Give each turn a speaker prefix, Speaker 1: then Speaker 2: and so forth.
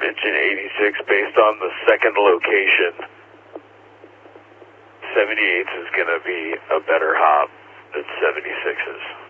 Speaker 1: Engine 86, based on the second location, 78s is going to be a better hop than 76s.